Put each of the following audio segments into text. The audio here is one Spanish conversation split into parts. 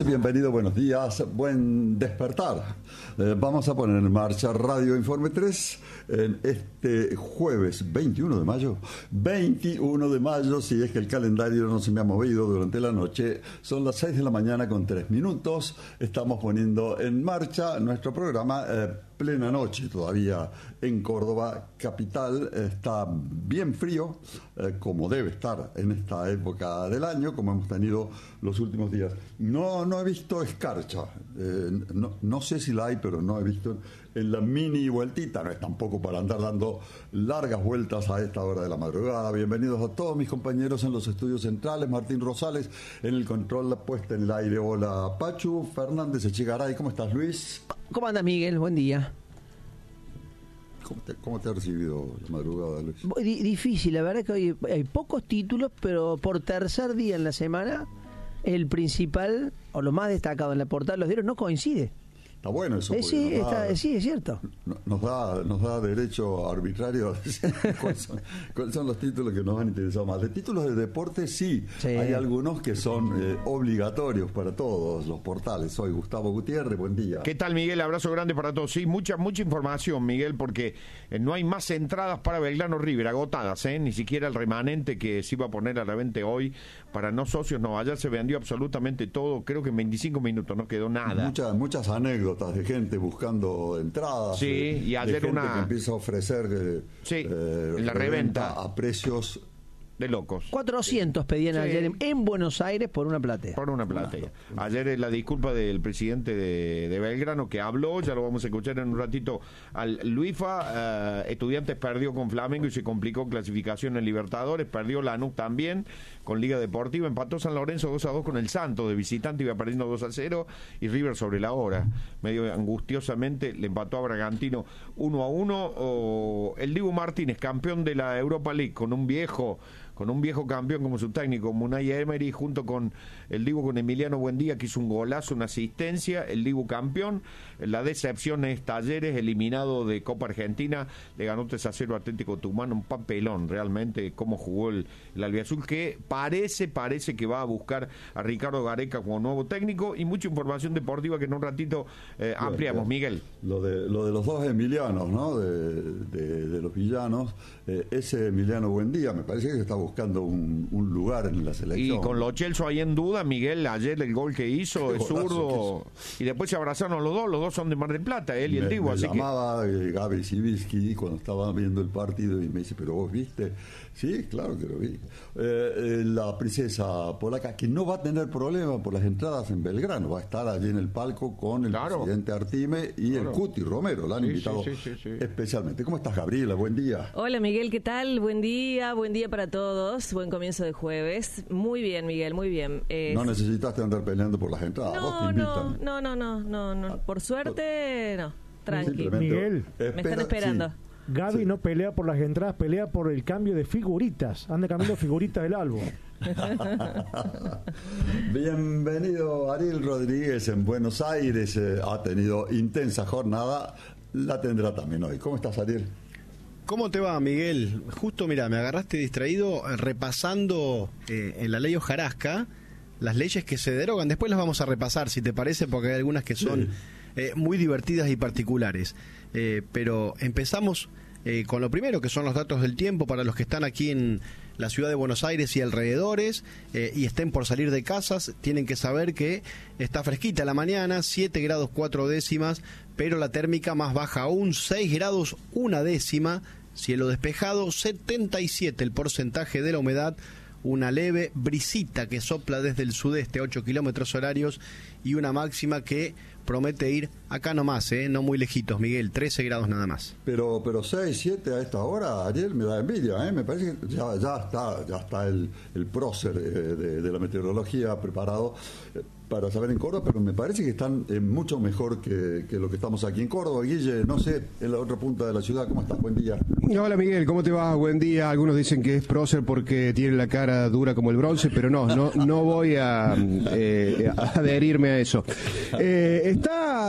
bienvenido, buenos días, buen despertar. Vamos a poner en marcha Radio Informe 3 en este jueves 21 de mayo. 21 de mayo, si es que el calendario no se me ha movido durante la noche, son las 6 de la mañana con 3 minutos. Estamos poniendo en marcha nuestro programa plena noche todavía en Córdoba capital. Está bien frío, como debe estar en esta época del año, como hemos tenido los últimos días. No he visto escarcha, no sé si la hay, pero no he visto en la mini vueltita. No es tampoco para andar dando largas vueltas a esta hora de la madrugada. Bienvenidos a todos mis compañeros en los estudios centrales. Martín Rosales en el control, la puesta en el aire. Hola Pachu, Fernández Echegaray. ¿Cómo estás, Luis? ¿Cómo andas, Miguel? Buen día. ¿Cómo te ha recibido la madrugada, Luis? Difícil, la verdad que hoy hay pocos títulos, pero por tercer día en la semana, el principal o lo más destacado en la portada de los diarios no coincide. Está bueno eso. Sí, es cierto. Nos da derecho arbitrario a decir cuáles son los títulos que nos han interesado más. De títulos de deporte, sí. Hay algunos que son obligatorios para todos los portales. Soy Gustavo Gutiérrez, buen día. ¿Qué tal, Miguel? Abrazo grande para todos. Sí, mucha información, Miguel, porque no hay más entradas para Belgrano River, agotadas, ni siquiera el remanente que se iba a poner a la venta hoy para no socios. No, ayer se vendió absolutamente todo. Creo que en 25 minutos no quedó nada. Muchas anécdotas de gente buscando entradas. Sí, y ayer de gente que empieza a ofrecer en la reventa a precios de locos. 400 pedían ayer en Buenos Aires por una platea. Por una platea. Ayer la disculpa del presidente de Belgrano que habló, ya lo vamos a escuchar en un ratito al Luifa. Estudiantes perdió con Flamengo y se complicó clasificación en Libertadores, perdió Lanús también con Liga Deportiva, empató San Lorenzo 2-2 con el Santos de visitante, iba perdiendo 2-0 y River sobre la hora, medio angustiosamente le empató a Bragantino 1-1. El Dibu Martínez, campeón de la Europa League, con un viejo campeón como su técnico, Unai Emery, junto con el Dibu, con Emiliano Buendía, que hizo un golazo, una asistencia, el Dibu campeón. La decepción es Talleres, eliminado de Copa Argentina, le ganó 3-0 Atlético Tucumán, un papelón realmente cómo jugó el albiazul, que parece que va a buscar a Ricardo Gareca como nuevo técnico, y mucha información deportiva que en un ratito ampliamos, Miguel. Lo de los dos Emilianos, ¿no? De los villanos, ese Emiliano Buendía me parece que está buscando un lugar en la selección. Y con Lo Celso ahí en duda, Miguel, ayer el gol que hizo es zurdo, y después se abrazaron los dos son de Mar del Plata, él y el Dibu, así que... Me llamaba Gaby Sibilski cuando estaba viendo el partido y me dice, ¿pero vos viste? Sí, claro que lo vi. La princesa polaca, que no va a tener problema por las entradas en Belgrano, va a estar allí en el palco con el presidente Artime y el Cuti Romero, la han invitado especialmente. ¿Cómo estás, Gabriela? Buen día. Hola, Miguel, ¿qué tal? Buen día para todos, buen comienzo de jueves. Muy bien, Miguel, muy bien. No necesitaste andar peleando por las entradas, vos te invitan. No, por suerte, no, tranqui. Miguel, me están esperando. Sí. Gaby no pelea por las entradas, pelea por el cambio de figuritas. Anda cambiando figuritas del álbum. Bienvenido Ariel Rodríguez en Buenos Aires. Ha tenido intensa jornada, la tendrá también hoy. ¿Cómo estás, Ariel? ¿Cómo te va, Miguel? Justo, mira, me agarraste distraído repasando en la ley Hojarasca las leyes que se derogan. Después las vamos a repasar, si te parece, porque hay algunas que son muy divertidas y particulares. Pero empezamos con lo primero, que son los datos del tiempo para los que están aquí en la ciudad de Buenos Aires y alrededores y estén por salir de casas. Tienen que saber que está fresquita la mañana, 7 grados 4 décimas, pero la térmica más baja aún, 6 grados 1 décima, cielo despejado, 77 el porcentaje de la humedad, una leve brisita que sopla desde el sudeste a 8 kilómetros horarios y una máxima que promete ir acá nomás, no muy lejitos, Miguel, 13 grados nada más. Pero 6, 7 a esta hora, Ariel, me da envidia, me parece que ya está el prócer de la meteorología preparado para saber en Córdoba, pero me parece que están mucho mejor que lo que estamos aquí en Córdoba. Guille, no sé, en la otra punta de la ciudad, ¿cómo estás? Buen día. Hola, Miguel, ¿cómo te va? Buen día. Algunos dicen que es prócer porque tiene la cara dura como el bronce, pero no voy a adherirme a eso. Está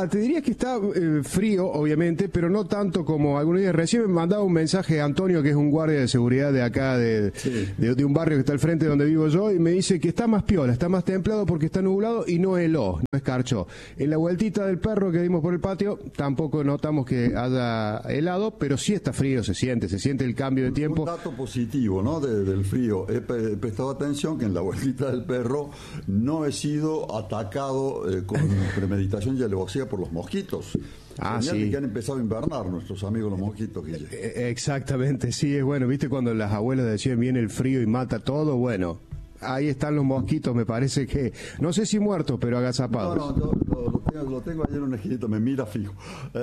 Mira, te diría que está frío, obviamente, pero no tanto como algunos días. Recién me mandaba un mensaje Antonio, que es un guardia de seguridad de acá, de un barrio que está al frente de donde vivo yo, y me dice que está más piola, está más templado porque está nublado y no heló, no escarchó. En la vueltita del perro que dimos por el patio, tampoco notamos que haya helado, pero sí está frío, se siente el cambio de tiempo. Un dato positivo, ¿no? Del frío. He prestado atención que en la vueltita del perro no he sido atacado con premeditación y alevosía por los mosquitos. Sí. Que han empezado a invernar nuestros amigos los mosquitos, Guille. Exactamente, sí, es bueno. ¿Viste cuando las abuelas decían viene el frío y mata todo? Bueno, ahí están los mosquitos, me parece que, no sé si muertos, pero agazapados. No, lo tengo ayer en un esquinito, me mira fijo.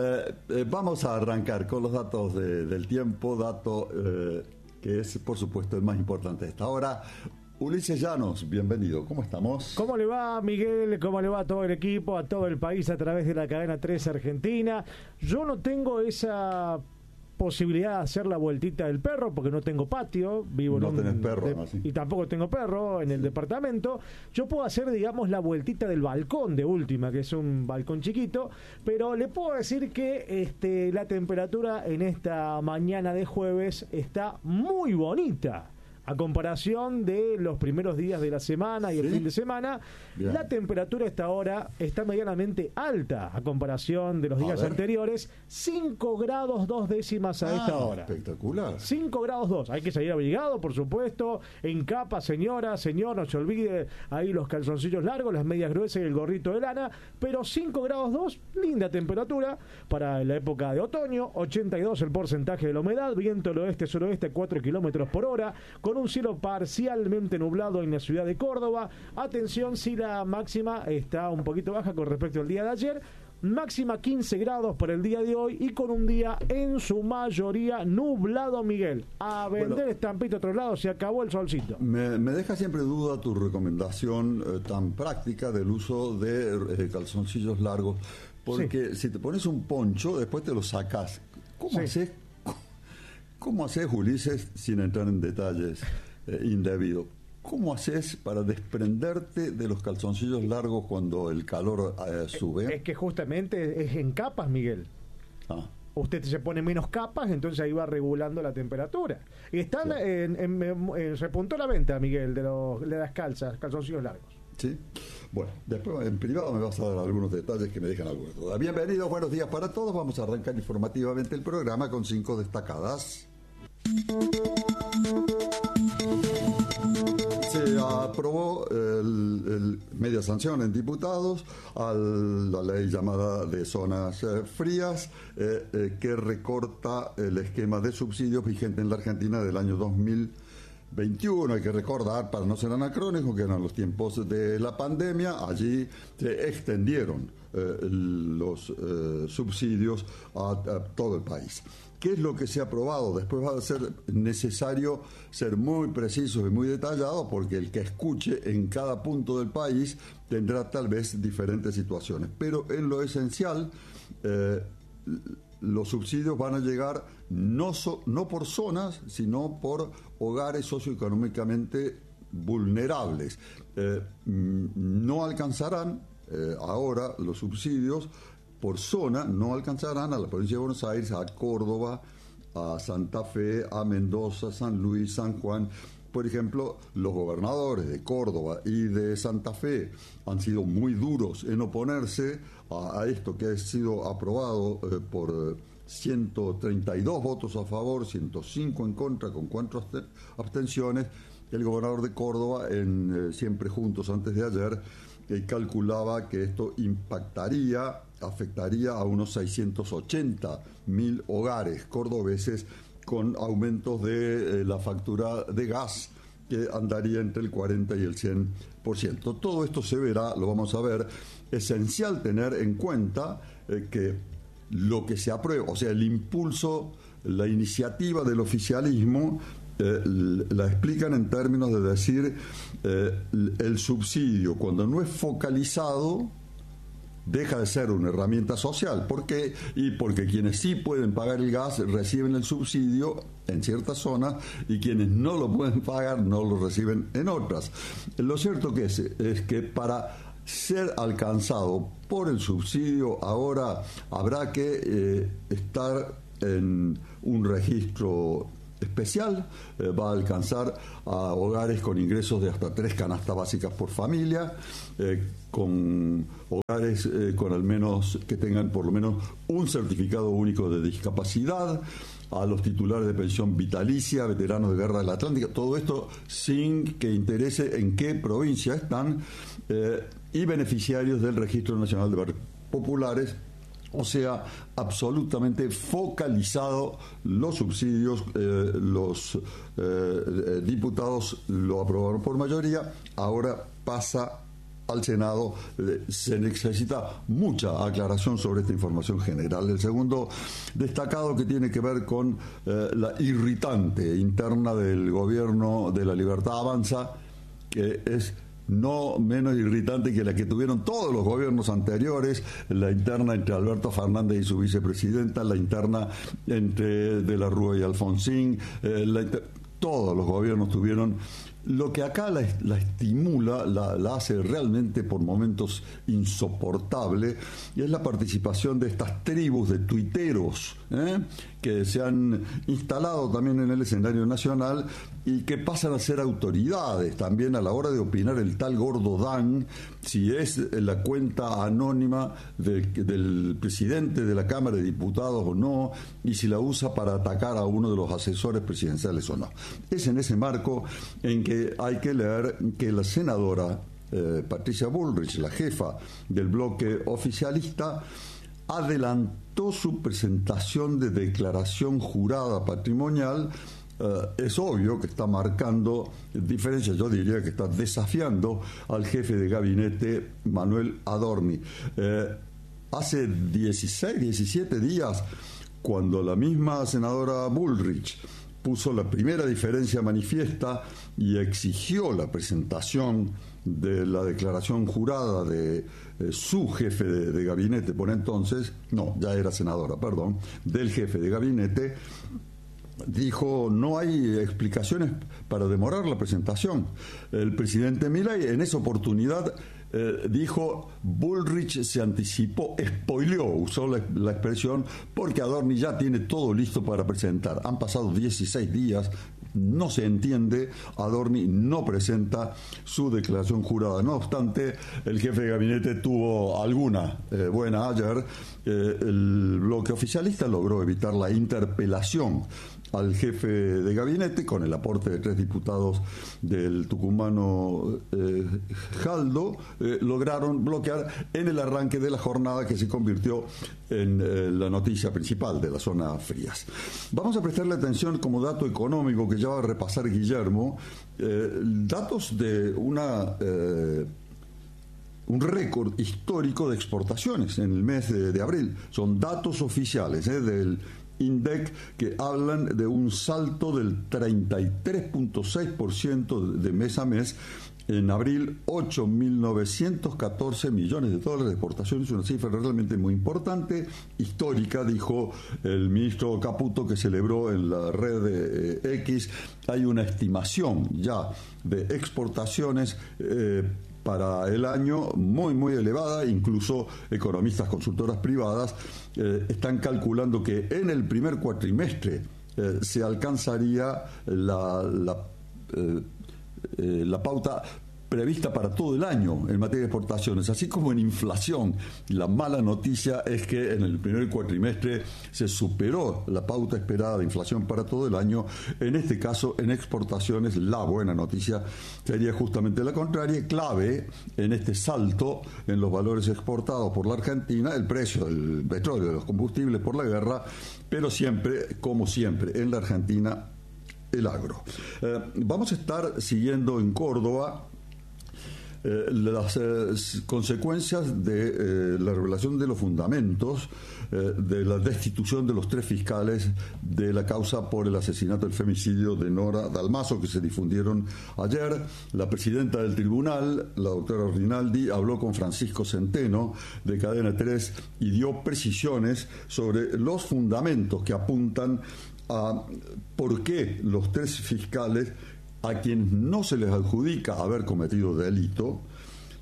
Vamos a arrancar con los datos del tiempo, dato que es, por supuesto, el más importante de esta hora. Ulises Llanos, bienvenido. ¿Cómo estamos? ¿Cómo le va, Miguel? ¿Cómo le va a todo el equipo, a todo el país a través de la cadena 3 Argentina? Yo no tengo esa posibilidad de hacer la vueltita del perro porque no tengo patio, vivo no tenés perro, ¿no? Sí. Y tampoco tengo perro en el departamento. Yo puedo hacer, digamos, la vueltita del balcón de última, que es un balcón chiquito, pero le puedo decir que la temperatura en esta mañana de jueves está muy bonita. A comparación de los primeros días de la semana y el fin de semana, bien. La temperatura a esta hora está medianamente alta a comparación de los días anteriores. 5 grados 2 décimas a esta hora. Espectacular. 5 grados 2. Hay que salir abrigado, por supuesto. En capa, señora, señor, no se olvide ahí los calzoncillos largos, las medias gruesas y el gorrito de lana. Pero 5 grados 2, linda temperatura para la época de otoño. 82 el porcentaje de la humedad. Viento del oeste-suroeste 4 kilómetros por hora. Con un cielo parcialmente nublado en la ciudad de Córdoba. Atención, si la máxima está un poquito baja con respecto al día de ayer. Máxima 15 grados para el día de hoy y con un día en su mayoría nublado, Miguel. A vender estampito a otro lado, se acabó el solcito. Me deja siempre duda tu recomendación tan práctica del uso de calzoncillos largos, porque si te pones un poncho, después te lo sacás. ¿Cómo haces? ¿Cómo haces, Ulises, sin entrar en detalles indebidos? ¿Cómo haces para desprenderte de los calzoncillos largos cuando el calor sube? Es que justamente es en capas, Miguel. Usted se pone menos capas, entonces ahí va regulando la temperatura. Y están repuntó la venta, Miguel, de las calzoncillos largos. Sí. Bueno, después en privado me vas a dar algunos detalles que me dejan alguna duda. Bienvenidos, buenos días para todos. Vamos a arrancar informativamente el programa con 5 destacadas. Se aprobó media sanción en diputados a la ley llamada de zonas frías, que recorta el esquema de subsidios vigente en la Argentina del año 2021. Hay que recordar, para no ser anacrónico, que eran los tiempos de la pandemia. Allí se extendieron los subsidios a todo el país. ¿Qué es lo que se ha aprobado? Después va a ser necesario ser muy preciso y muy detallado, porque el que escuche en cada punto del país tendrá tal vez diferentes situaciones. Pero en lo esencial, los subsidios van a llegar no por zonas, sino por hogares socioeconómicamente vulnerables. No alcanzarán ahora los subsidios por zona, no alcanzarán a la provincia de Buenos Aires, a Córdoba, a Santa Fe, a Mendoza, San Luis, San Juan. Por ejemplo, los gobernadores de Córdoba y de Santa Fe han sido muy duros en oponerse a esto que ha sido aprobado por 132 votos a favor, 105 en contra, con 4 abstenciones. El gobernador de Córdoba, en Siempre Juntos, antes de ayer, calculaba que esto afectaría a unos 680.000 hogares cordobeses, con aumentos de la factura de gas que andaría entre el 40 y el 100%. Todo esto se verá, lo vamos a ver. Esencial tener en cuenta que lo que se aprueba, o sea, el impulso, la iniciativa del oficialismo, la explican en términos de decir el subsidio, cuando no es focalizado, deja de ser una herramienta social. ¿Por qué? Y porque quienes sí pueden pagar el gas reciben el subsidio en ciertas zonas y quienes no lo pueden pagar no lo reciben en otras. Lo cierto que es que para ser alcanzado por el subsidio, ahora habrá que estar en un registro especial, va a alcanzar a hogares con ingresos de hasta 3 canastas básicas por familia, con hogares con al menos que tengan por lo menos un certificado único de discapacidad, a los titulares de pensión vitalicia, veteranos de guerra del Atlántico, todo esto sin que interese en qué provincia están, y beneficiarios del Registro Nacional de Barrios Populares. O sea, absolutamente focalizado los subsidios, los diputados lo aprobaron por mayoría, ahora pasa al Senado. Se necesita mucha aclaración sobre esta información general. El segundo destacado, que tiene que ver con la irritante interna del gobierno de la Libertad Avanza, que es no menos irritante que la que tuvieron todos los gobiernos anteriores, la interna entre Alberto Fernández y su vicepresidenta, la interna entre De la Rúa y Alfonsín, todos los gobiernos tuvieron. Lo que acá la estimula, la hace realmente por momentos insoportable, y es la participación de estas tribus de tuiteros que se han instalado también en el escenario nacional y que pasan a ser autoridades también a la hora de opinar. El tal Gordo Dan, si es la cuenta anónima del presidente de la Cámara de Diputados o no, y si la usa para atacar a uno de los asesores presidenciales o no. Es en ese marco en que hay que leer que la senadora Patricia Bullrich, la jefa del bloque oficialista, adelantó su presentación de declaración jurada patrimonial. Es obvio que está marcando diferencias, yo diría que está desafiando al jefe de gabinete, Manuel Adorni. Hace 16, 17 días, cuando la misma senadora Bullrich puso la primera diferencia manifiesta y exigió la presentación de la declaración jurada de su jefe de gabinete por entonces, no, ya era senadora, perdón, del jefe de gabinete, dijo: no hay explicaciones para demorar la presentación. El presidente Milei en esa oportunidad dijo: Bullrich se anticipó, spoileó, usó la expresión, porque Adorni ya tiene todo listo para presentar. Han pasado 16 días, no se entiende, Adorni no presenta su declaración jurada. No obstante, el jefe de gabinete tuvo alguna buena ayer. El bloque oficialista logró evitar la interpelación al jefe de gabinete con el aporte de 3 diputados del tucumano Jaldo. Lograron bloquear en el arranque de la jornada, que se convirtió en la noticia principal de la zona Frías. Vamos a prestarle atención como dato económico que ya va a repasar Guillermo, datos de un récord histórico de exportaciones en el mes de abril. Son datos oficiales del INDEC, que hablan de un salto del 33.6% de mes a mes. En abril, 8.914 millones de dólares de exportaciones, una cifra realmente muy importante, histórica, dijo el ministro Caputo, que celebró en la red de X. Hay una estimación ya de exportaciones para el año muy, muy elevada. Incluso economistas, consultoras privadas están calculando que en el primer cuatrimestre se alcanzaría la pauta prevista para todo el año en materia de exportaciones, así como en inflación. La mala noticia es que en el primer cuatrimestre se superó la pauta esperada de inflación para todo el año. En este caso, en exportaciones, la buena noticia sería justamente la contraria. Clave en este salto en los valores exportados por la Argentina, el precio del petróleo, de los combustibles por la guerra, pero siempre, como siempre, en la Argentina, el agro. Vamos a estar siguiendo en Córdoba las consecuencias de la revelación de los fundamentos de la destitución de los 3 fiscales de la causa por el asesinato, el femicidio de Nora Dalmazo, que se difundieron ayer. La presidenta del tribunal, la doctora Rinaldi, habló con Francisco Centeno de Cadena 3 y dio precisiones sobre los fundamentos que apuntan a por qué los 3 fiscales, a quienes no se les adjudica haber cometido delito,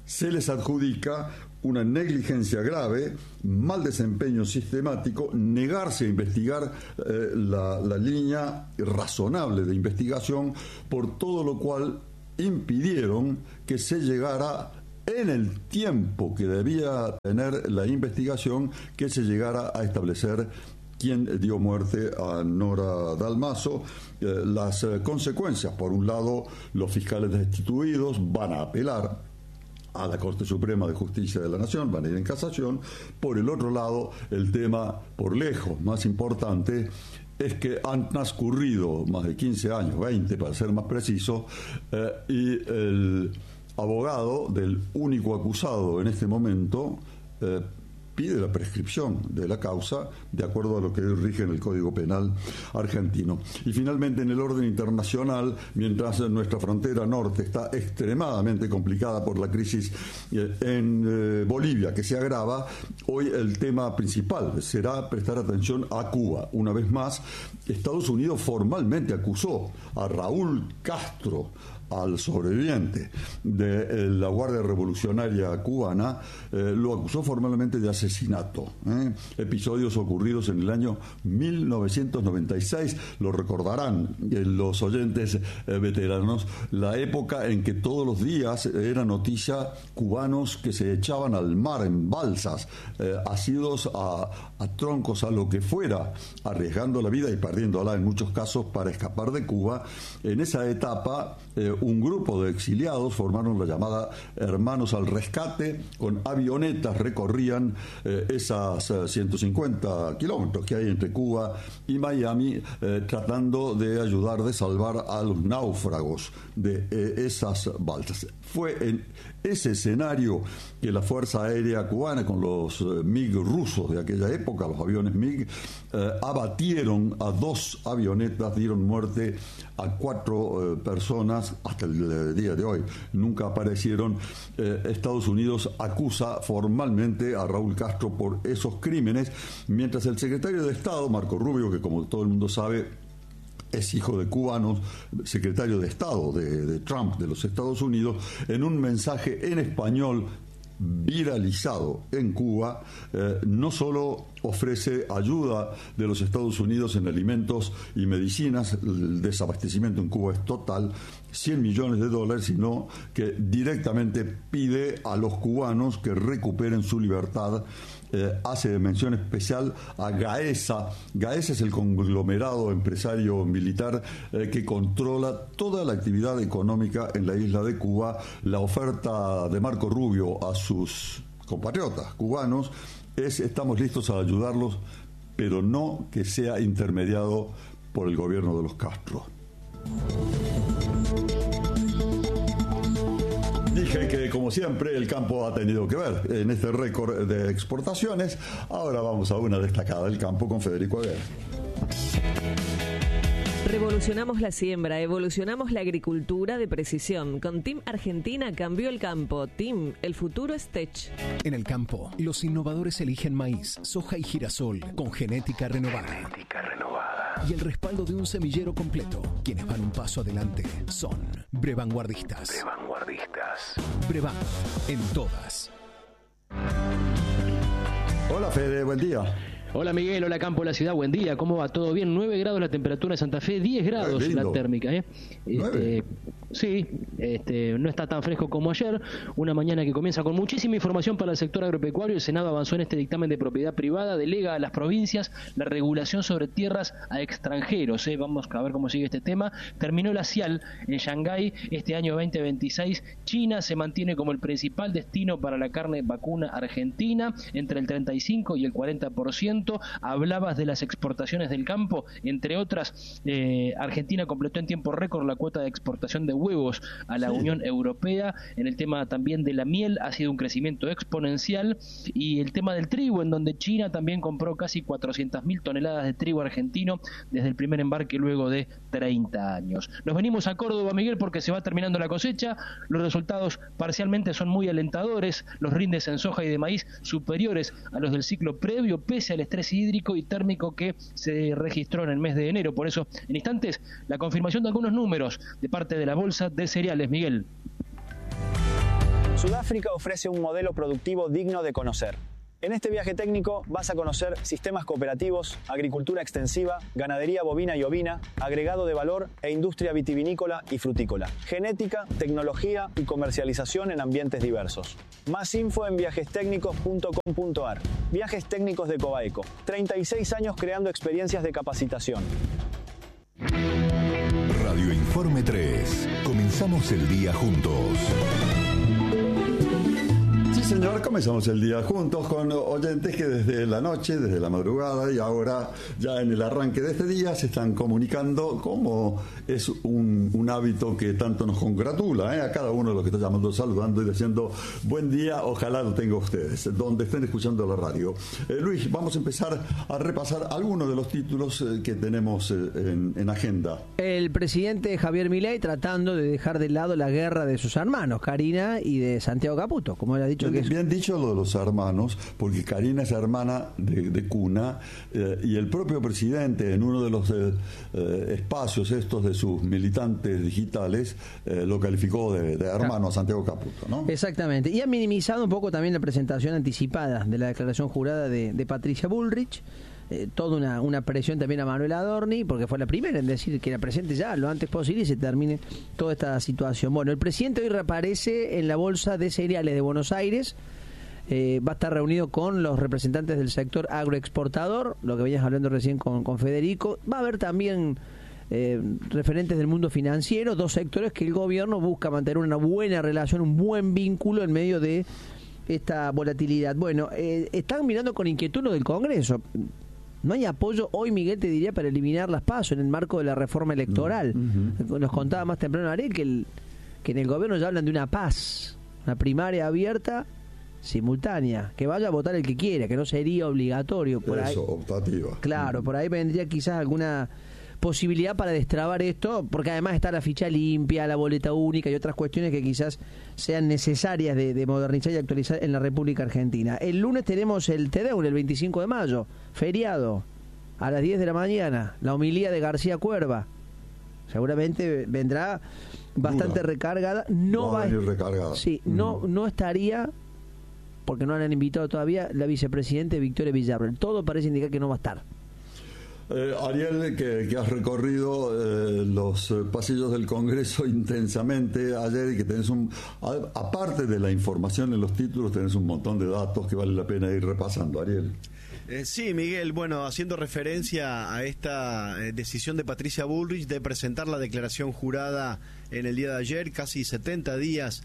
se les adjudica una negligencia grave, mal desempeño sistemático, negarse a investigar la línea razonable de investigación, por todo lo cual impidieron que se llegara en el tiempo que debía tener la investigación, que se llegara a establecer quién dio muerte a Nora Dalmazo. Las consecuencias: por un lado, los fiscales destituidos van a apelar a la Corte Suprema de Justicia de la Nación, van a ir en casación. Por el otro lado, el tema por lejos más importante es que han transcurrido más de 15 años, 20 para ser más preciso, y el abogado del único acusado en este momento pide la prescripción de la causa de acuerdo a lo que rige en el Código Penal argentino. Y finalmente, en el orden internacional, mientras nuestra frontera norte está extremadamente complicada por la crisis en Bolivia, que se agrava, hoy el tema principal será prestar atención a Cuba. Una vez más, Estados Unidos formalmente acusó a Raúl Castro, al sobreviviente de la Guardia Revolucionaria Cubana, lo acusó formalmente de asesinato. Episodios ocurridos en el año 1996, lo recordarán los oyentes veteranos, la época en que todos los días era noticia cubanos que se echaban al mar en balsas, asidos a troncos, a lo que fuera, arriesgando la vida y perdiéndola en muchos casos para escapar de Cuba. En esa etapa, un grupo de exiliados formaron la llamada Hermanos al Rescate. Con avionetas recorrían esas 150 kilómetros que hay entre Cuba y Miami, tratando de ayudar, de salvar a los náufragos de esas balsas. Fue en ese escenario que la Fuerza Aérea Cubana, con los MiG rusos de aquella época, los aviones MiG, abatieron a 2 avionetas, dieron muerte a 4 personas. Hasta el día de hoy nunca aparecieron. Estados Unidos acusa formalmente a Raúl Castro por esos crímenes, mientras el secretario de Estado, Marco Rubio, que como todo el mundo sabe es hijo de cubanos, secretario de Estado de Trump, de los Estados Unidos, en un mensaje en español viralizado en Cuba, no solo ofrece ayuda de los Estados Unidos en alimentos y medicinas, el desabastecimiento en Cuba es total, $100 millones, sino que directamente pide a los cubanos que recuperen su libertad. Hace mención especial a Gaesa. Gaesa es el conglomerado empresario militar que controla toda la actividad económica en la isla de Cuba. La oferta de Marco Rubio a sus compatriotas cubanos es: estamos listos a ayudarlos, pero no que sea intermediado por el gobierno de los Castro. Dije que, como siempre, el campo ha tenido que ver en este récord de exportaciones. Ahora vamos a una destacada del campo con Federico Aguirre. Revolucionamos la siembra, evolucionamos la agricultura de precisión. Con Team Argentina cambió el campo. Team, el futuro es Tech. En el campo, los innovadores eligen maíz, soja y girasol con genética renovada. Y el respaldo de un semillero completo. Quienes van un paso adelante son Brevanguardistas. Brevan, en todas. Hola Fede, buen día. Hola Miguel, hola Campo de la Ciudad, buen día, ¿cómo va? ¿Todo bien? 9 grados la temperatura de Santa Fe, 10 grados la térmica, Sí, no está tan fresco como ayer, una mañana que comienza con muchísima información para el sector agropecuario. El Senado avanzó en este dictamen de propiedad privada, delega a las provincias la regulación sobre tierras a extranjeros, Vamos a ver cómo sigue este tema. Terminó la CIAL en Shanghái este año 2026, China se mantiene como el principal destino para la carne vacuna argentina, entre el 35 y el 40%. Hablabas de las exportaciones del campo, entre otras, Argentina completó en tiempo récord la cuota de exportación de huevos a la Unión Europea. En el tema también de la miel ha sido un crecimiento exponencial, y el tema del trigo, en donde China también compró casi 400.000 toneladas de trigo argentino desde el primer embarque luego de 30 años. Nos venimos a Córdoba, Miguel, porque se va terminando la cosecha. Los resultados parcialmente son muy alentadores, los rindes en soja y de maíz superiores a los del ciclo previo, pese al estrés hídrico y térmico que se registró en el mes de enero. Por eso, en instantes, la confirmación de algunos números de parte de la Bolsa de Cereales, Miguel. Sudáfrica ofrece un modelo productivo digno de conocer. En este viaje técnico vas a conocer sistemas cooperativos, agricultura extensiva, ganadería bovina y ovina, agregado de valor e industria vitivinícola y frutícola, genética, tecnología y comercialización en ambientes diversos. Más info en viajestecnicos.com.ar. Viajes Técnicos de Covaeco. 36 años creando experiencias de capacitación. Radio Informe 3. Comenzamos el día juntos. Sí, señor, comenzamos el día juntos con oyentes que desde la noche, desde la madrugada y ahora ya en el arranque de este día se están comunicando, como es un hábito que tanto nos congratula, a cada uno de los que está llamando, saludando y diciendo buen día, ojalá lo tengan ustedes, donde estén escuchando la radio. Luis, vamos a empezar a repasar algunos de los títulos que tenemos en agenda. El presidente Javier Milei tratando de dejar de lado la guerra de sus hermanos, Karina y de Santiago Caputo, como él ha dicho. Bien dicho lo de los hermanos, porque Karina es hermana de cuna, y el propio presidente en uno de los espacios estos de sus militantes digitales lo calificó de hermano a Santiago Caputo, ¿no? Exactamente, y ha minimizado un poco también la presentación anticipada de la declaración jurada de Patricia Bullrich. Toda una presión también a Manuel Adorni, porque fue la primera en decir que la presente ya lo antes posible y se termine toda esta situación. Bueno, el presidente hoy reaparece en la Bolsa de Cereales de Buenos Aires, va a estar reunido con los representantes del sector agroexportador, lo que venías hablando recién con Federico. Va a haber también referentes del mundo financiero, dos sectores que el gobierno busca mantener una buena relación, un buen vínculo en medio de esta volatilidad. Bueno, están mirando con inquietud lo del Congreso. No hay apoyo hoy, Miguel, te diría, para eliminar las PASO en el marco de la reforma electoral. Nos contaba más temprano Ariel que en el gobierno ya hablan de una paz, una primaria abierta, simultánea, que vaya a votar el que quiera, que no sería obligatorio. Por eso, ahí, optativa. Claro, por ahí vendría quizás alguna posibilidad para destrabar esto, porque además está la ficha limpia, la boleta única y otras cuestiones que quizás sean necesarias de modernizar y actualizar en la República Argentina. El lunes tenemos el TEDEUN, el 25 de mayo, feriado, a las 10 de la mañana, la homilía de García Cuerva. Seguramente vendrá bastante recargada. No va a venir recargada. Sí, no estaría, porque no la han invitado todavía, la vicepresidenta Victoria Villarreal. Todo parece indicar que no va a estar. Ariel, que has recorrido los pasillos del Congreso intensamente ayer y que tenés aparte de la información en los títulos, tenés un montón de datos que vale la pena ir repasando, Ariel. Sí, Miguel, bueno, haciendo referencia a esta decisión de Patricia Bullrich de presentar la declaración jurada en el día de ayer, casi 70 días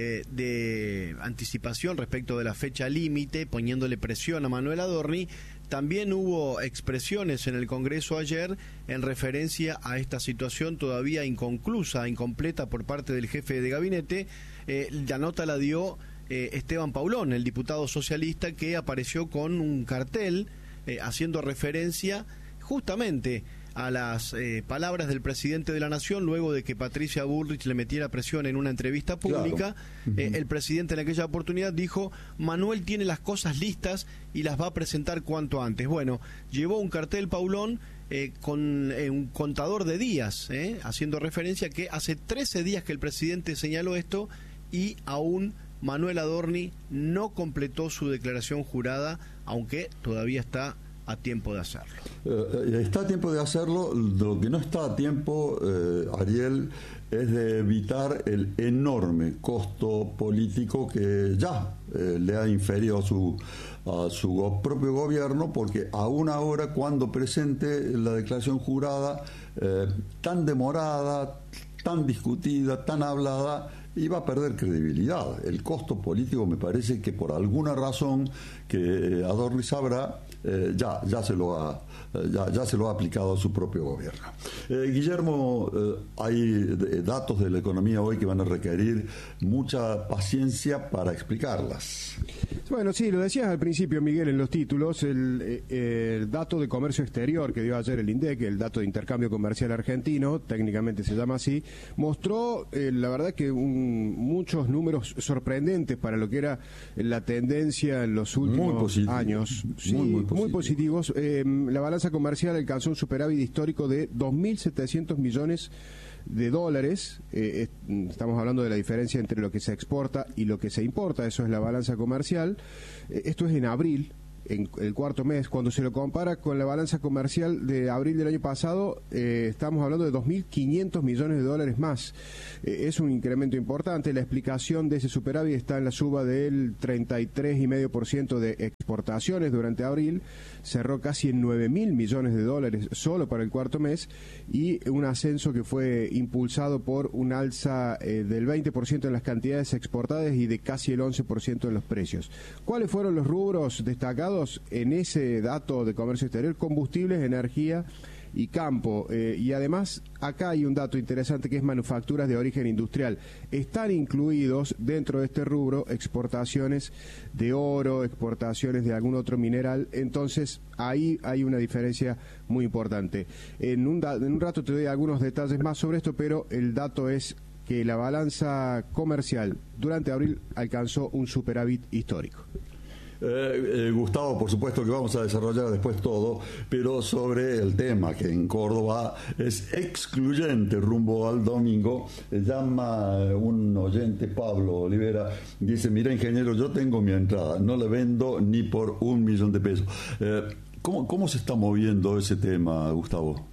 de anticipación respecto de la fecha límite, poniéndole presión a Manuel Adorni. También hubo expresiones en el Congreso ayer en referencia a esta situación todavía inconclusa, incompleta por parte del jefe de gabinete. La nota la dio Esteban Paulón, el diputado socialista, que apareció con un cartel haciendo referencia justamente a las palabras del presidente de la Nación luego de que Patricia Bullrich le metiera presión en una entrevista pública. Claro. El presidente en aquella oportunidad dijo: Manuel tiene las cosas listas y las va a presentar cuanto antes. Bueno, llevó un cartel Paulón con un contador de días, haciendo referencia que hace 13 días que el presidente señaló esto y aún Manuel Adorni no completó su declaración jurada, aunque todavía está a tiempo de hacerlo. Está a tiempo de hacerlo. Lo que no está a tiempo, Ariel, es de evitar el enorme costo político que ya le ha inferido a su propio gobierno, porque aún ahora, cuando presente la declaración jurada, tan demorada, tan discutida, tan hablada, iba a perder credibilidad. El costo político, me parece que por alguna razón que Adorni sabrá, ya se lo ha aplicado a su propio gobierno. Guillermo, hay datos de la economía hoy que van a requerir mucha paciencia para explicarlas. Bueno, sí, lo decías al principio, Miguel, en los títulos. El dato de comercio exterior que dio ayer el INDEC, el dato de intercambio comercial argentino, técnicamente se llama así, mostró la verdad que muchos números sorprendentes para lo que era la tendencia en los últimos años. Sí, muy positivos. La balanza comercial alcanzó un superávit histórico de 2.700 millones de dólares. Estamos hablando de la diferencia entre lo que se exporta y lo que se importa, eso es la balanza comercial. Esto es en abril, en el cuarto mes. Cuando se lo compara con la balanza comercial de abril del año pasado, estamos hablando de 2.500 millones de dólares más. Es un incremento importante. La explicación de ese superávit está en la suba del 33,5% de exportaciones durante abril. Cerró casi en 9.000 millones de dólares solo para el cuarto mes, y un ascenso que fue impulsado por un alza del 20% en las cantidades exportadas y de casi el 11% en los precios. ¿Cuáles fueron los rubros destacados en ese dato de comercio exterior? Combustibles, energía y campo. Y además, acá hay un dato interesante que es manufacturas de origen industrial. Están incluidos dentro de este rubro exportaciones de oro, exportaciones de algún otro mineral. Entonces, ahí hay una diferencia muy importante. En un rato te doy algunos detalles más sobre esto, pero el dato es que la balanza comercial durante abril alcanzó un superávit histórico. Gustavo, por supuesto que vamos a desarrollar después todo, pero sobre el tema que en Córdoba es excluyente rumbo al domingo. Llama un oyente, Pablo Olivera, dice: mira, ingeniero, yo tengo mi entrada, no le vendo ni por $1.000.000 de pesos. ¿Cómo se está moviendo ese tema, Gustavo?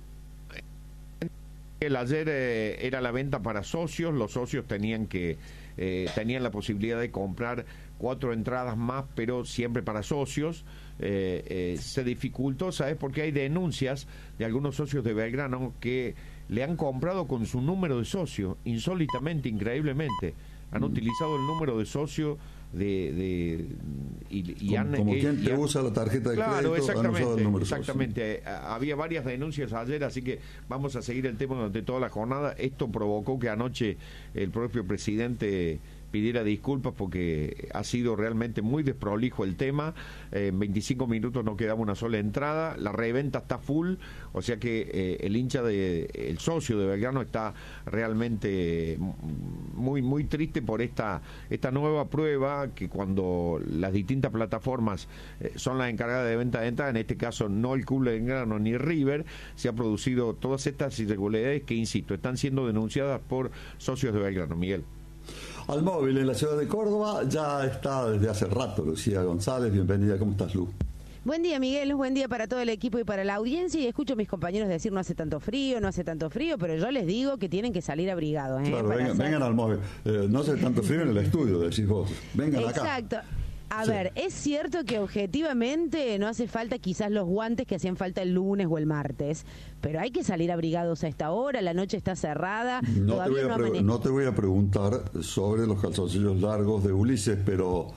Ayer era la venta para socios. Los socios tenían la posibilidad de comprar 4 entradas más, pero siempre para socios. Se dificultó, ¿sabes? Porque hay denuncias de algunos socios de Belgrano que le han comprado con su número de socio, insólitamente, increíblemente. Han utilizado el número de socio como quien te usa la tarjeta de crédito, exactamente, han usado el número exactamente. Había varias denuncias ayer, así que vamos a seguir el tema durante toda la jornada. Esto provocó que anoche el propio presidente pidiera disculpas porque ha sido realmente muy desprolijo el tema. En 25 minutos no quedaba una sola entrada, la reventa está full, o sea que el socio de Belgrano está realmente muy muy triste por esta nueva prueba, que cuando las distintas plataformas son las encargadas de venta de entrada, en este caso no el Club de Belgrano ni River, se ha producido todas estas irregularidades que, insisto, están siendo denunciadas por socios de Belgrano. Miguel. Al móvil en la ciudad de Córdoba ya está desde hace rato Lucía González. Bienvenida, ¿cómo estás, Lu? Buen día, Miguel, buen día para todo el equipo y para la audiencia. Y escucho a mis compañeros decir no hace tanto frío, pero yo les digo que tienen que salir abrigados. Claro, vengan al móvil. No hace tanto frío en el estudio, decís vos. Vengan acá. Exacto. A ver, es cierto que objetivamente no hace falta quizás los guantes que hacían falta el lunes o el martes, pero hay que salir abrigados a esta hora, la noche está cerrada. No te voy a preguntar sobre los calzoncillos largos de Ulises, pero...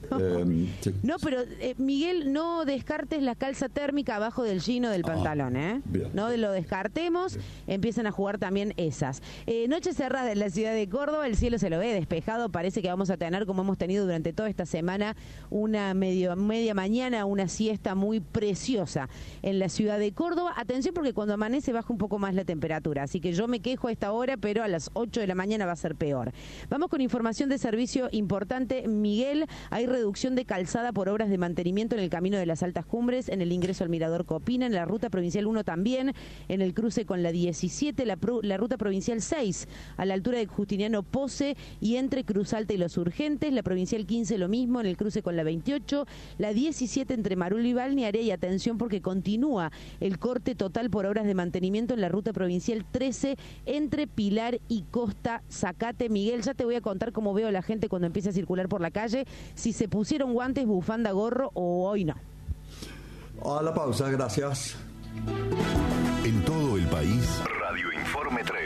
No, pero Miguel, no descartes la calza térmica abajo del jean o del pantalón, bien. No lo descartemos, empiezan a jugar también esas. Noche cerrada en la ciudad de Córdoba, el cielo se lo ve despejado, parece que vamos a tener, como hemos tenido durante toda esta semana, una media mañana, una siesta muy preciosa en la ciudad de Córdoba. Atención, porque cuando amanece baja un poco más la temperatura, así que yo me quejo a esta hora, pero a las 8 de la mañana va a ser peor. Vamos con información de servicio importante, Miguel. Hay reducción de calzada por obras de mantenimiento en el camino de las Altas Cumbres, en el ingreso al Mirador Copina, en la ruta provincial 1 también, en el cruce con la 17, la ruta provincial 6, a la altura de Justiniano Pose y entre Cruz Alta y Los Urgentes, la provincial 15 lo mismo, en el cruce con la 28, la 17 entre Marul y Balnearia, y atención porque continúa el corte total por obras de mantenimiento en la ruta provincial 13, entre Pilar y Costa Zacate. Miguel, ya te voy a contar cómo veo a la gente cuando empieza a circular por la calle, si se pusieron guantes, bufanda, gorro o hoy no. A la pausa, gracias. En todo el país, Radio Informe 3.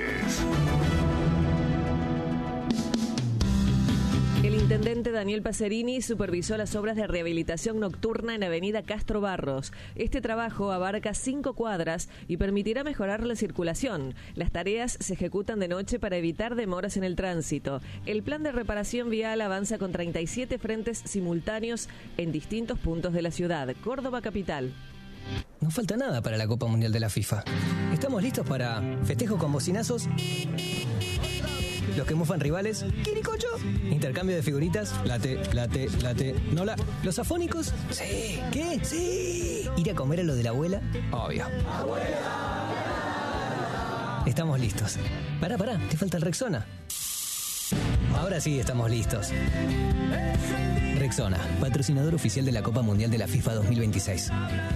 El intendente Daniel Pacerini supervisó las obras de rehabilitación nocturna en Avenida Castro Barros. Este trabajo abarca 5 cuadras y permitirá mejorar la circulación. Las tareas se ejecutan de noche para evitar demoras en el tránsito. El plan de reparación vial avanza con 37 frentes simultáneos en distintos puntos de la ciudad. Córdoba capital. No falta nada para la Copa Mundial de la FIFA. Estamos listos para festejo con bocinazos, los que mufan rivales, ¡quiricocho! Intercambio de figuritas, late. ¿Nola? ¿Los afónicos? Sí. ¿Qué? Sí. ¿Ir a comer a lo de la abuela? Obvio. ¡Abuela! Estamos listos. Pará, te falta el Rexona. Ahora sí estamos listos. Rexona, patrocinador oficial de la Copa Mundial de la FIFA 2026.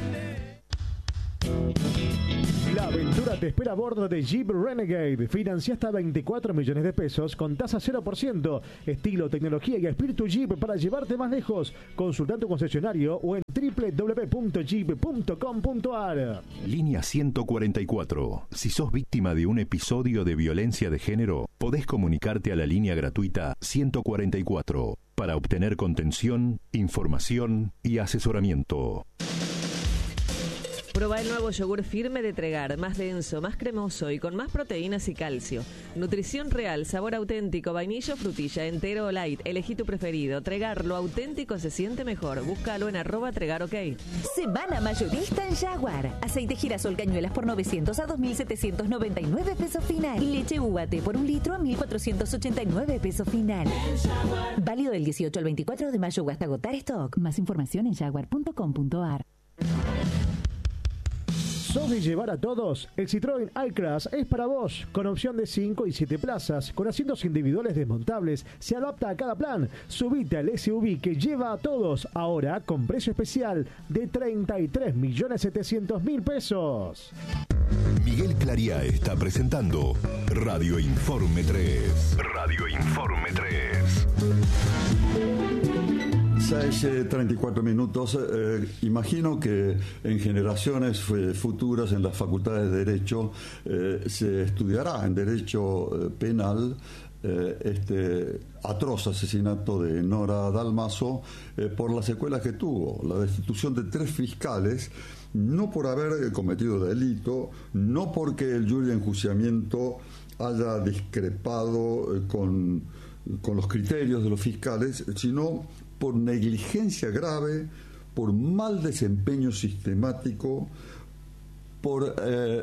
La aventura te espera a bordo de Jeep Renegade. Financia hasta 24 millones de pesos con tasa 0%. Estilo, tecnología y espíritu Jeep para llevarte más lejos. Consulta tu concesionario o en www.jeep.com.ar. Línea 144. Si sos víctima de un episodio de violencia de género, podés comunicarte a la línea gratuita 144 para obtener contención, información y asesoramiento. Proba el nuevo yogur firme de Tregar, más denso, más cremoso y con más proteínas y calcio. Nutrición real, sabor auténtico, vainilla o frutilla, entero o light. Elegí tu preferido. Tregar, lo auténtico se siente mejor. Búscalo en @TregarOK. Semana mayorista en Jaguar. Aceite girasol cañuelas por 900 a 2.799 pesos final. Leche UAT por 1 litro a 1.489 pesos final. Válido del 18 al 24 de mayo o hasta agotar stock. Más información en jaguar.com.ar. ¿Sos de llevar a todos? El Citroën Alcross es para vos, con opción de 5 y 7 plazas, con asientos individuales desmontables, se adapta a cada plan. Subite al SUV que lleva a todos, ahora con precio especial de 33.700.000 pesos. Miguel Clariá está presentando Radio Informe 3. Radio Informe 3. 6:34 minutos. Imagino que en generaciones futuras en las facultades de Derecho se estudiará en Derecho Penal este atroz asesinato de Nora Dalmaso por las secuelas que tuvo, la destitución de 3 fiscales, no por haber cometido delito, no porque el jury de enjuiciamiento haya discrepado con los criterios de los fiscales, sino por negligencia grave, por mal desempeño sistemático, por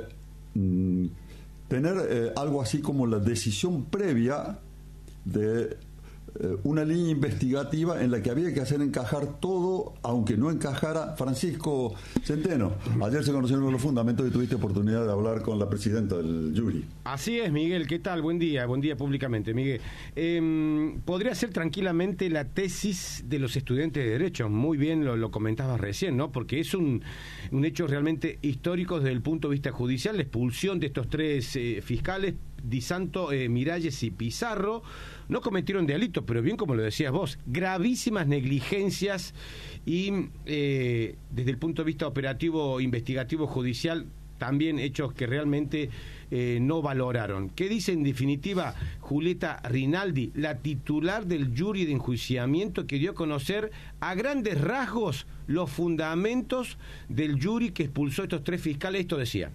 tener algo así como la decisión previa de una línea investigativa en la que había que hacer encajar todo, aunque no encajara. Francisco Centeno, ayer se conocieron los fundamentos y tuviste oportunidad de hablar con la presidenta del jury. Así es, Miguel, ¿qué tal? Buen día públicamente, Miguel. Podría ser tranquilamente la tesis de los estudiantes de Derecho, muy bien lo comentabas recién, ¿no? Porque es un hecho realmente histórico desde el punto de vista judicial, la expulsión de estos 3 fiscales, Di Santo, Miralles y Pizarro. No cometieron delitos, pero bien como lo decías vos, gravísimas negligencias y desde el punto de vista operativo, investigativo, judicial, también hechos que realmente no valoraron. ¿Qué dice en definitiva Julieta Rinaldi, la titular del jury de enjuiciamiento, que dio a conocer a grandes rasgos los fundamentos del jury que expulsó a estos 3 fiscales? Esto decía.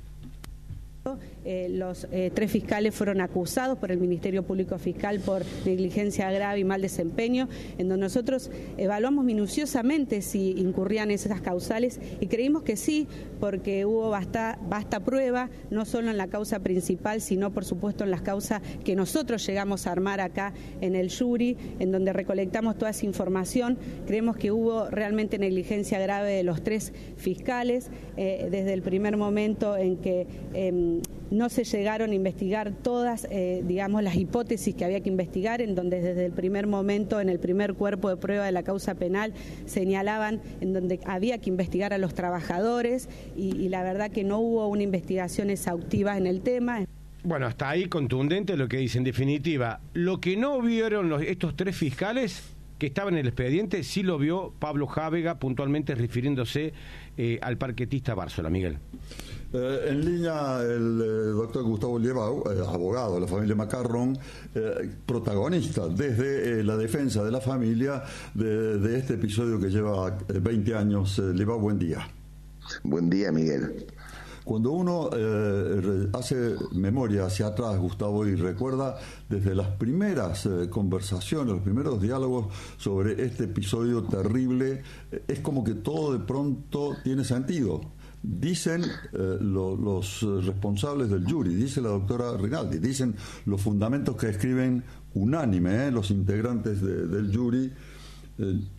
Los 3 fiscales fueron acusados por el Ministerio Público Fiscal por negligencia grave y mal desempeño, en donde nosotros evaluamos minuciosamente si incurrían esas causales y creímos que sí, porque hubo vasta prueba, no solo en la causa principal, sino por supuesto en las causas que nosotros llegamos a armar acá en el jury, en donde recolectamos toda esa información. Creemos que hubo realmente negligencia grave de los 3 fiscales, desde el primer momento en que no se llegaron a investigar todas, las hipótesis que había que investigar, en donde desde el primer momento, en el primer cuerpo de prueba de la causa penal, señalaban en donde había que investigar a los trabajadores y la verdad que no hubo una investigación exhaustiva en el tema. Bueno, hasta ahí contundente lo que dice. En definitiva, lo que no vieron estos 3 fiscales que estaban en el expediente, sí lo vio Pablo Jávega, puntualmente refiriéndose al parquetista Bárzola. Miguel. En línea el doctor Gustavo Liebau, abogado de la familia Macarrón, protagonista desde la defensa de la familia de este episodio que lleva 20 años. Liebau, buen día. Buen día, Miguel. Cuando uno hace memoria hacia atrás, Gustavo, y recuerda desde las primeras conversaciones, los primeros diálogos sobre este episodio terrible, es como que todo de pronto tiene sentido. Dicen los responsables del jury, dice la doctora Rinaldi, dicen los fundamentos que escriben unánime los integrantes del jury.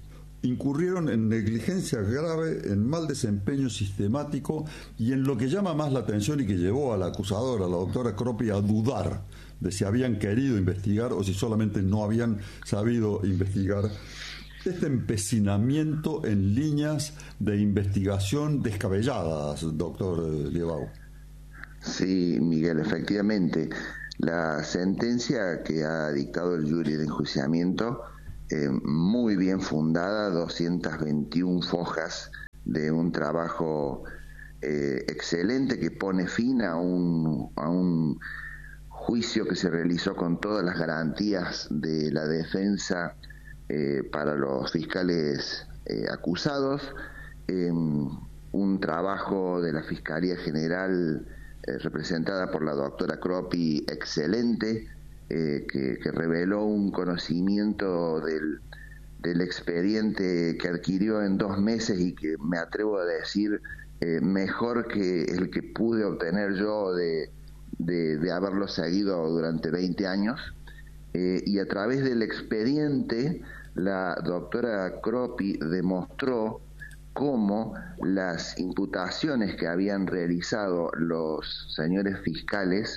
incurrieron en negligencia grave, en mal desempeño sistemático y en lo que llama más la atención y que llevó a la acusadora, la doctora Croppi, a dudar de si habían querido investigar o si solamente no habían sabido investigar. Este empecinamiento en líneas de investigación descabelladas, doctor Liebau. Sí, Miguel, efectivamente. La sentencia que ha dictado el jury de enjuiciamiento, muy bien fundada, 221 fojas de un trabajo excelente que pone fin a un juicio que se realizó con todas las garantías de la defensa para los fiscales acusados, un trabajo de la Fiscalía General representada por la doctora Croppi excelente, que reveló un conocimiento del expediente que adquirió en 2 meses y que me atrevo a decir mejor que el que pude obtener yo de haberlo seguido durante 20 años. Y a través del expediente la doctora Croppi demostró cómo las imputaciones que habían realizado los señores fiscales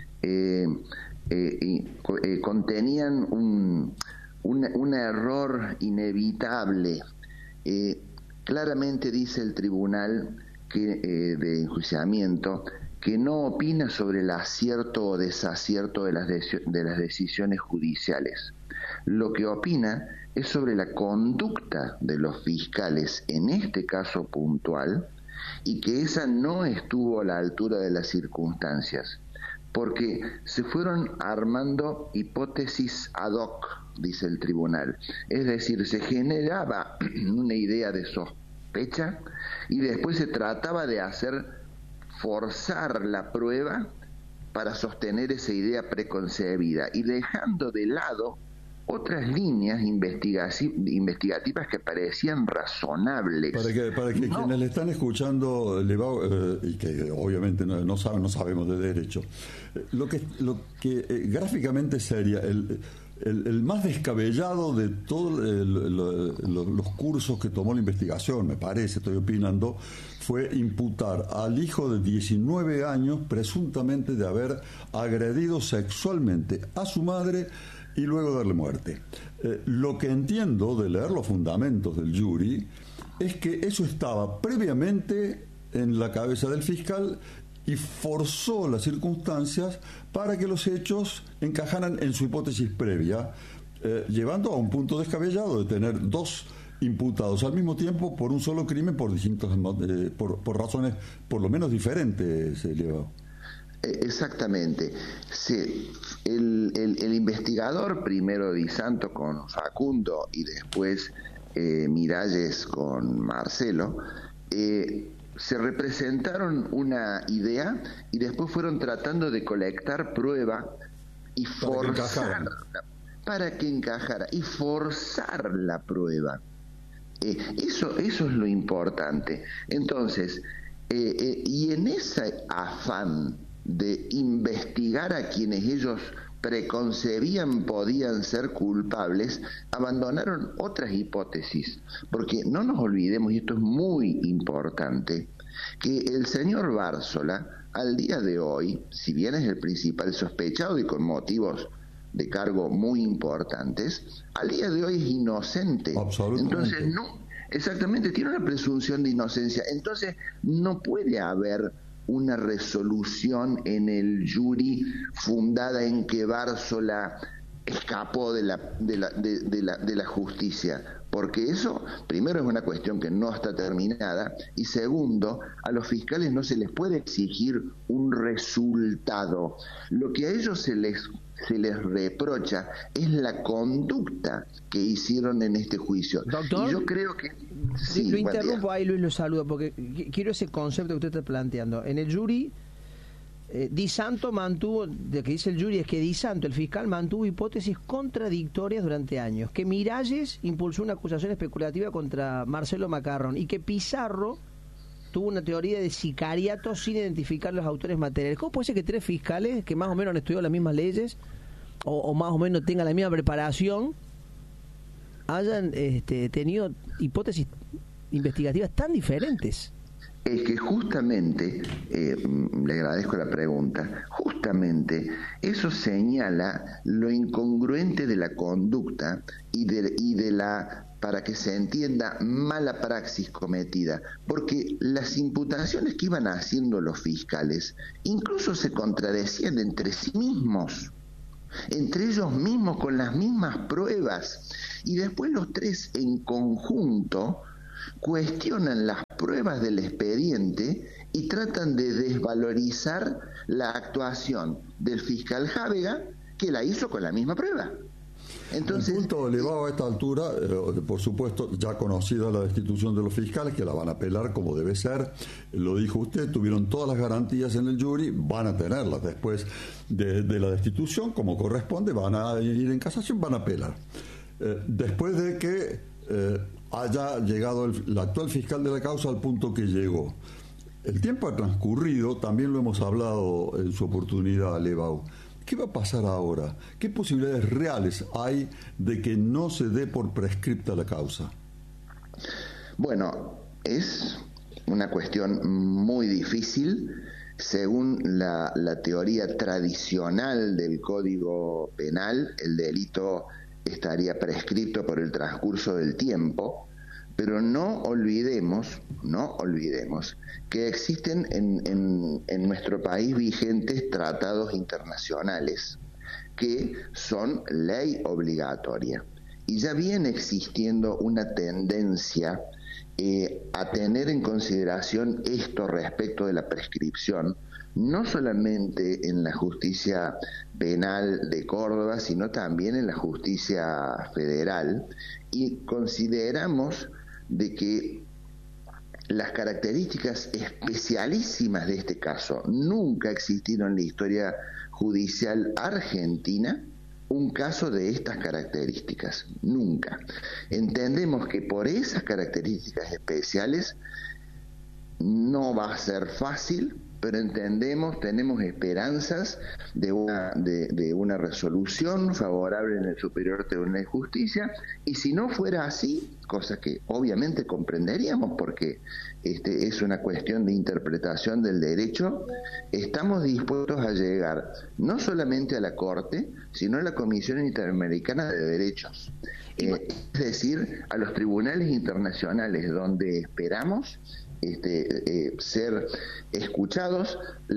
contenían un error inevitable. Claramente dice el tribunal de enjuiciamiento que no opina sobre el acierto o desacierto de las decisiones judiciales. Lo que opina es sobre la conducta de los fiscales en este caso puntual, y que esa no estuvo a la altura de las circunstancias, porque se fueron armando hipótesis ad hoc, dice el tribunal. Es decir, se generaba una idea de sospecha y después se trataba de forzar la prueba para sostener esa idea preconcebida y dejando de lado otras líneas investigativas que parecían razonables. Para que quienes le están escuchando y que obviamente no sabemos de derecho, lo que gráficamente sería el más descabellado de todos los cursos que tomó la investigación, me parece, estoy opinando, fue imputar al hijo de 19 años presuntamente de haber agredido sexualmente a su madre y luego darle muerte. Lo que entiendo de leer los fundamentos del jury es que eso estaba previamente en la cabeza del fiscal y forzó las circunstancias para que los hechos encajaran en su hipótesis previa, llevando a un punto descabellado de tener 2 imputados al mismo tiempo por un solo crimen por distintos por razones por lo menos diferentes, Leo. Exactamente. Sí, el investigador, primero Di Santo con Facundo y después Miralles con Marcelo, se representaron una idea y después fueron tratando de colectar prueba y para que encajara y forzar la prueba. Eso es lo importante. Entonces, y en ese afán de investigar a quienes ellos preconcebían podían ser culpables, abandonaron otras hipótesis, porque no nos olvidemos, y esto es muy importante, que el señor Bárzola al día de hoy, si bien es el principal sospechado y con motivos de cargo muy importantes, al día de hoy es inocente. Entonces exactamente, tiene una presunción de inocencia, entonces no puede haber una resolución en el jury fundada en que Bárzola escapó de la justicia, porque eso, primero, es una cuestión que no está terminada, y segundo, a los fiscales no se les puede exigir un resultado. Lo que a ellos se les reprocha es la conducta que hicieron en este juicio. Doctor, y yo creo que lo interrumpo ahí, Luis, lo saludo, porque quiero ese concepto que usted está planteando. En el jury, Di Santo mantuvo, de que dice el jury es que Di Santo, el fiscal, mantuvo hipótesis contradictorias durante años, que Miralles impulsó una acusación especulativa contra Marcelo Macarrón y que Pizarro tuvo una teoría de sicariato sin identificar los autores materiales. ¿Cómo puede ser que 3 fiscales que más o menos han estudiado las mismas leyes o más o menos tengan la misma preparación hayan tenido hipótesis investigativas tan diferentes. Es que justamente, le agradezco la pregunta, justamente eso señala lo incongruente de la conducta y de la, para que se entienda, mala praxis cometida, porque las imputaciones que iban haciendo los fiscales incluso se contradecían entre sí mismos, entre ellos mismos con las mismas pruebas, y después los tres en conjunto cuestionan las pruebas del expediente y tratan de desvalorizar la actuación del fiscal Jávega, que la hizo con la misma prueba. Entonces, el punto elevado a esta altura, por supuesto, ya conocida la destitución de los fiscales, que la van a apelar como debe ser, lo dijo usted, tuvieron todas las garantías en el jury, van a tenerlas después de la destitución, como corresponde, van a ir en casación, van a apelar. Después de que haya llegado el actual fiscal de la causa al punto que llegó. El tiempo ha transcurrido, también lo hemos hablado en su oportunidad, Levau. ¿Qué va a pasar ahora? ¿Qué posibilidades reales hay de que no se dé por prescripta la causa? Bueno, es una cuestión muy difícil. Según la teoría tradicional del Código Penal, el delito estaría prescrito por el transcurso del tiempo, pero no olvidemos que existen en nuestro país vigentes tratados internacionales que son ley obligatoria, y ya viene existiendo una tendencia a tener en consideración esto respecto de la prescripción, no solamente en la justicia penal de Córdoba, sino también en la justicia federal, y consideramos de que las características especialísimas de este caso, nunca existieron en la historia judicial argentina un caso de estas características, nunca. Entendemos que por esas características especiales no va a ser fácil, pero tenemos esperanzas de una resolución favorable en el Superior Tribunal de Justicia, y si no fuera así, cosa que obviamente comprenderíamos porque es una cuestión de interpretación del derecho, estamos dispuestos a llegar no solamente a la Corte, sino a la Comisión Interamericana de Derechos, es decir, a los tribunales internacionales, donde esperamos ser escuchados.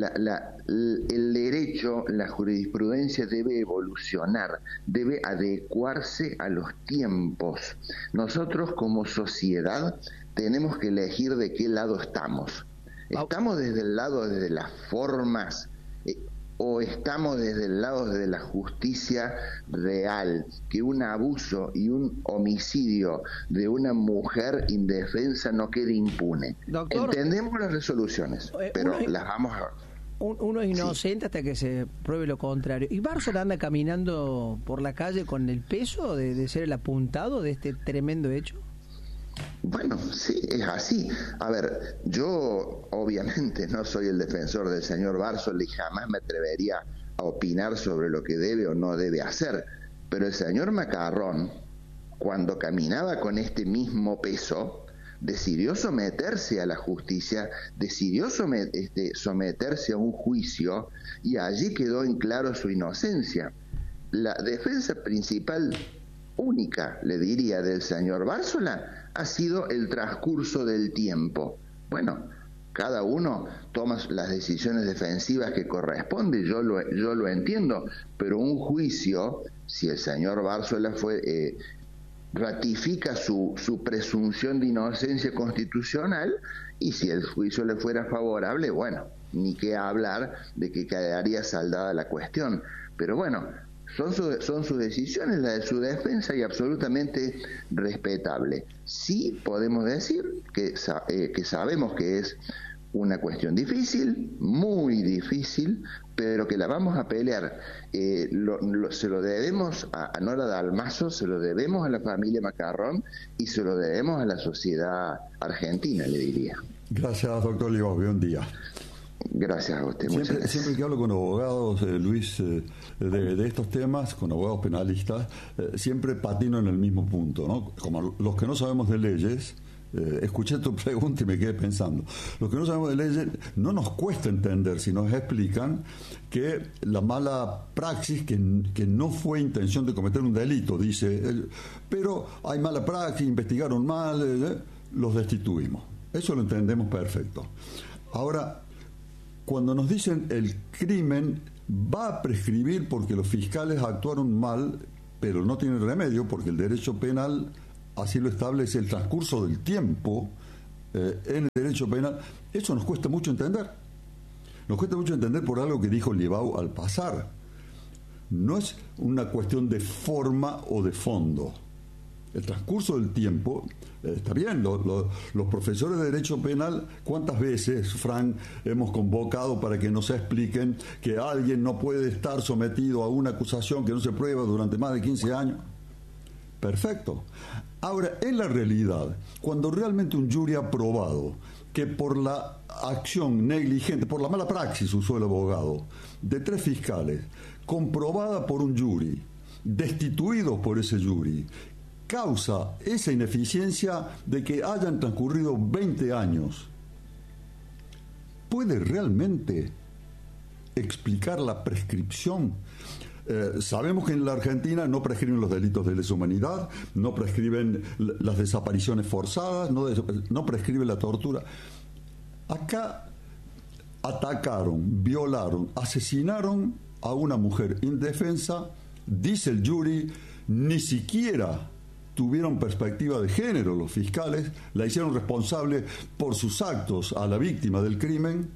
El derecho, la jurisprudencia debe evolucionar, debe adecuarse a los tiempos. Nosotros como sociedad tenemos que elegir de qué lado estamos. ¿Estamos desde el lado de las formas o estamos desde el lado de la justicia real, que un abuso y un homicidio de una mujer indefensa no quede impune? Doctor, entendemos las resoluciones, pero las vamos a... Uno es inocente hasta que se pruebe lo contrario. ¿Y Bársola anda caminando por la calle con el peso de ser el apuntado de este tremendo hecho? Bueno, sí, es así. A ver, yo obviamente no soy el defensor del señor Bársola y jamás me atrevería a opinar sobre lo que debe o no debe hacer, pero el señor Macarrón, cuando caminaba con este mismo peso, decidió someterse a la justicia, decidió someterse a un juicio, y allí quedó en claro su inocencia. La defensa principal, única, le diría, del señor Bársola ha sido el transcurso del tiempo. Bueno, cada uno toma las decisiones defensivas que corresponde, yo lo entiendo, pero un juicio, si el señor Bársola ratifica su presunción de inocencia constitucional, y si el juicio le fuera favorable, bueno, ni qué hablar de que quedaría saldada la cuestión. Pero bueno, son sus decisiones, la de su defensa, y absolutamente respetable. Sí podemos decir que sabemos que es una cuestión difícil, muy difícil, pero que la vamos a pelear. Se lo debemos a Nora Dalmazo, se lo debemos a la familia Macarrón y se lo debemos a la sociedad argentina, le diría. Gracias, doctor Livao. Buen día. Gracias a usted. Siempre que hablo con abogados, Luis, de estos temas, con abogados penalistas, siempre patino en el mismo punto, ¿no? Como los que no sabemos de leyes, escuché tu pregunta y me quedé pensando. Los que no sabemos de leyes, no nos cuesta entender si nos explican que la mala praxis, que no fue intención de cometer un delito, dice, pero hay mala praxis, investigaron mal, los destituimos. Eso lo entendemos perfecto. Ahora, cuando nos dicen el crimen va a prescribir porque los fiscales actuaron mal, pero no tienen remedio porque el derecho penal así lo establece, el transcurso del tiempo en el derecho penal, eso nos cuesta mucho entender. Nos cuesta mucho entender por algo que dijo Liebau al pasar. No es una cuestión de forma o de fondo. El transcurso del tiempo, está bien, los profesores de Derecho Penal, ¿cuántas veces, Frank, hemos convocado para que nos expliquen que alguien no puede estar sometido a una acusación que no se prueba durante más de 15 años? Perfecto. Ahora, en la realidad, cuando realmente un jury ha probado que por la acción negligente, por la mala praxis, usó el abogado, de 3 fiscales, comprobada por un jury, destituidos por ese jury, causa esa ineficiencia de que hayan transcurrido 20 años, ¿puede realmente explicar la prescripción? Sabemos que en la Argentina no prescriben los delitos de lesa humanidad, no prescriben las desapariciones forzadas, no prescribe la tortura. Acá atacaron, violaron, asesinaron a una mujer indefensa, dice el jury, ni siquiera tuvieron perspectiva de género los fiscales, la hicieron responsable por sus actos a la víctima del crimen,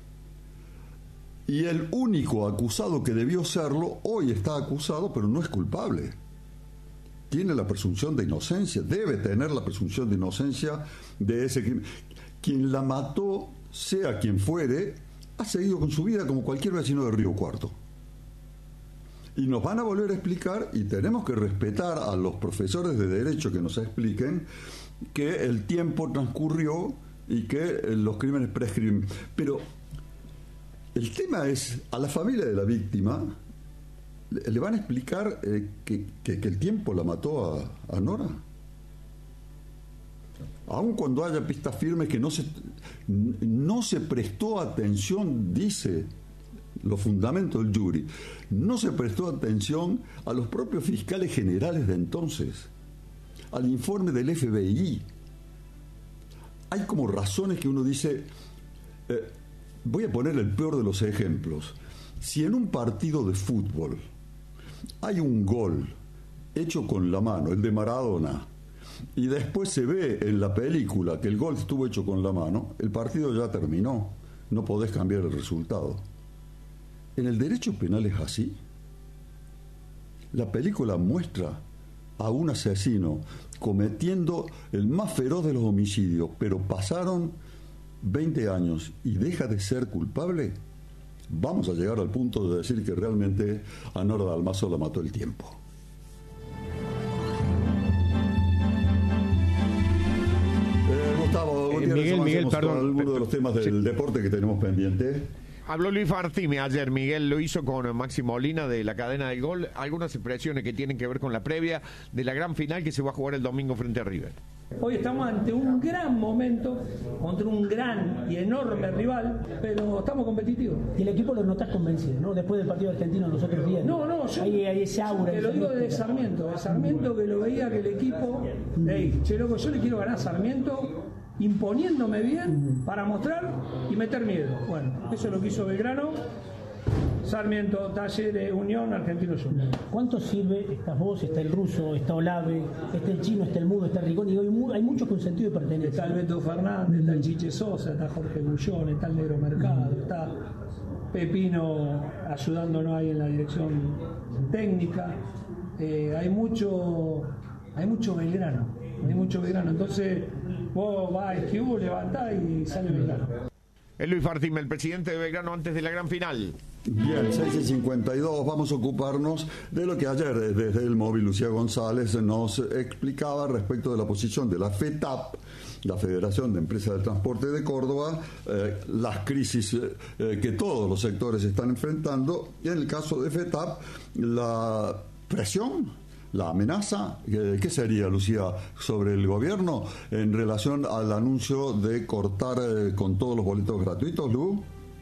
y el único acusado que debió serlo, hoy está acusado, pero no es culpable. Tiene la presunción de inocencia, debe tener la presunción de inocencia de ese crimen. Quien la mató, sea quien fuere, ha seguido con su vida como cualquier vecino de Río Cuarto. Y nos van a volver a explicar, y tenemos que respetar a los profesores de Derecho que nos expliquen que el tiempo transcurrió y que los crímenes prescriben. Pero el tema es, a la familia de la víctima le van a explicar que el tiempo la mató a Nora. Aun cuando haya pistas firmes que no se prestó atención, dice los fundamentos del jury, no se prestó atención a los propios fiscales generales de entonces, al informe del FBI. Hay como razones que uno dice, voy a poner el peor de los ejemplos. Si en un partido de fútbol hay un gol hecho con la mano, el de Maradona, y después se ve en la película que el gol estuvo hecho con la mano, el partido ya terminó, no podés cambiar el resultado. ¿En el derecho penal es así? La película muestra a un asesino cometiendo el más feroz de los homicidios, pero pasaron 20 años y deja de ser culpable. Vamos a llegar al punto de decir que realmente a Nora Dalmazo la mató el tiempo. Gustavo, Miguel, perdón. Algunos de los temas del deporte que tenemos pendiente. Habló Luis Fartime ayer, Miguel lo hizo con Maxi Molina de la cadena del gol, algunas expresiones que tienen que ver con la previa de la gran final que se va a jugar el domingo frente a River. Hoy estamos ante un gran momento contra un gran y enorme rival, pero estamos competitivos. Y el equipo lo notás convencido, ¿no? Después del partido argentino los otros días. No, yo hay ese aura. Te lo digo de Sarmiento que lo veía que el equipo, che loco, yo le quiero ganar a Sarmiento imponiéndome bien para mostrar y meter miedo. Bueno, eso es lo que hizo Belgrano. Sarmiento, Talleres, Unión, Argentinos Juniors. ¿Cuánto sirve? Estás vos, está el ruso, está Olave, está el chino, está el mudo, está el Rigoni. Hay muchos con sentido de pertenencia. Está el Beto Fernández, está el Chiche Sosa, está Jorge Bullón, está el Negro Mercado, está Pepino ayudándonos ahí en la dirección técnica. Hay mucho Belgrano. Entonces vos vas a esquivar, levantás y sale Belgrano. Luis Fartim, el presidente de Belgrano, antes de la gran final. Bien, 6:52, vamos a ocuparnos de lo que ayer desde el móvil Lucía González nos explicaba respecto de la posición de la FETAP, la Federación de Empresas del Transporte de Córdoba, las crisis que todos los sectores están enfrentando, y en el caso de FETAP, la presión, la amenaza. ¿Qué sería, Lucía, sobre el gobierno en relación al anuncio de cortar con todos los boletos gratuitos, Lu?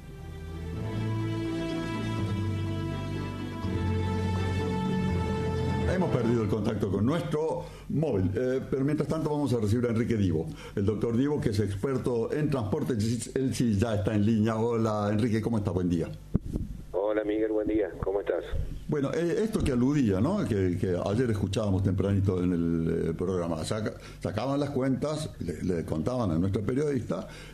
Hemos perdido el contacto con nuestro móvil, pero mientras tanto vamos a recibir a Enrique Divo, el doctor Divo, que es experto en transporte. Él sí ya está en línea. Hola, Enrique, ¿cómo está? Buen día. Hola, Miguel, buen día. ¿Cómo estás? Bueno, esto que aludía, ¿no? Que ayer escuchábamos tempranito en el programa, sacaban las cuentas, le contaban a nuestra periodista